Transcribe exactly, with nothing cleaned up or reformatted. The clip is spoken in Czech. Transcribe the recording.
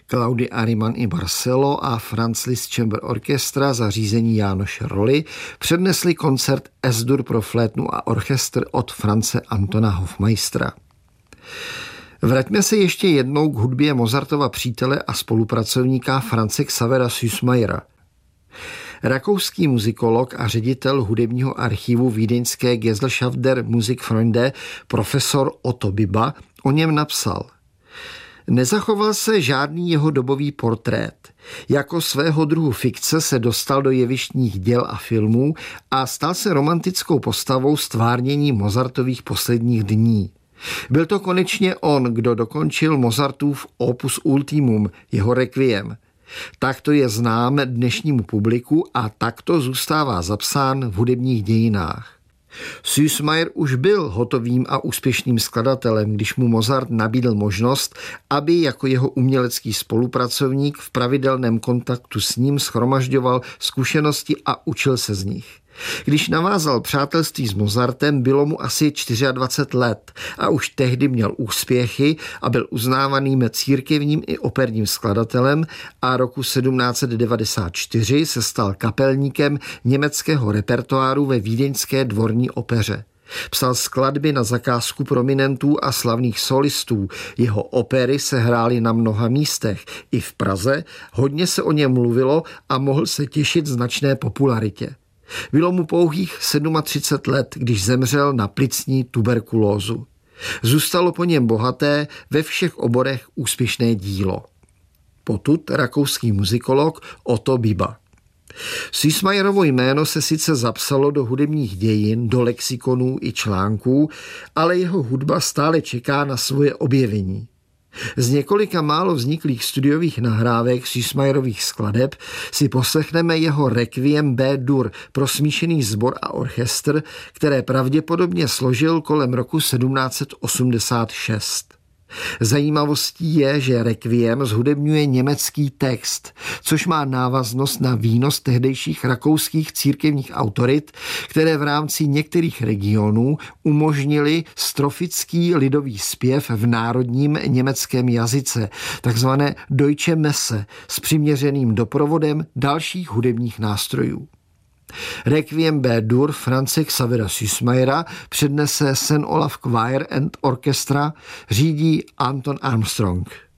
Claudy Ariman i Barcelo a Franz Liszt Chamber Orchestra za řízení Jánoše Roly přednesli koncert Es-dur pro flétnu a orchestr od France Antona Hofmeistera. Vraťme se ještě jednou k hudbě Mozartova přítele a spolupracovníka Franze Xavera Süssmayera. Rakouský muzikolog a ředitel hudebního archivu vídeňské Gesellschaft der Musikfreunde profesor Otto Biba o něm napsal: Nezachoval se žádný jeho dobový portrét. Jako svého druhu fikce se dostal do jevištních děl a filmů a stal se romantickou postavou stvárnění Mozartových posledních dní. Byl to konečně on, kdo dokončil Mozartův opus ultimum, jeho requiem. Takto je znám dnešnímu publiku a takto zůstává zapsán v hudebních dějinách. Süssmayer už byl hotovým a úspěšným skladatelem, když mu Mozart nabídl možnost, aby jako jeho umělecký spolupracovník v pravidelném kontaktu s ním shromažďoval zkušenosti a učil se z nich. Když navázal přátelství s Mozartem, bylo mu asi dvacet čtyři let a už tehdy měl úspěchy a byl uznávaným církevním i operním skladatelem a roku sedmnáct set devadesát čtyři se stal kapelníkem německého repertoáru ve vídeňské dvorní opeře. Psal skladby na zakázku prominentů a slavných solistů. Jeho opery se hrály na mnoha místech. I v Praze hodně se o něm mluvilo a mohl se těšit značné popularitě. Bylo mu pouhých třicet sedm let, když zemřel na plicní tuberkulózu. Zůstalo po něm bohaté, ve všech oborech úspěšné dílo. Potud rakouský muzikolog Otto Biba. Süssmayerovo jméno se sice zapsalo do hudebních dějin, do lexikonů i článků, ale jeho hudba stále čeká na svoje objevení. Z několika málo vzniklých studiových nahrávek Süssmayerových skladeb si poslechneme jeho requiem B-dur pro smíšený sbor a orchestr, které pravděpodobně složil kolem roku sedmnáct set osmdesát šest. Zajímavostí je, že requiem zhudebňuje německý text, což má návaznost na výnos tehdejších rakouských církevních autorit, které v rámci některých regionů umožnili strofický lidový zpěv v národním německém jazyce, takzvané Deutsche Messe, s přiměřeným doprovodem dalších hudebních nástrojů. Requiem B-dur Franze Xavera Süssmayera přednese Saint Olaf Choir and Orchestra, řídí Anton Armstrong.